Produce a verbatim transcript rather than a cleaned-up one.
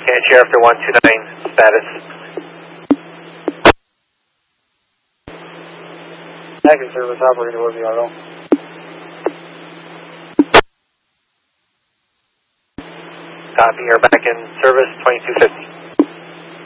Can share after one two nine, status. Active service operator will be auto. Copy, you're back in service, twenty-two fifty.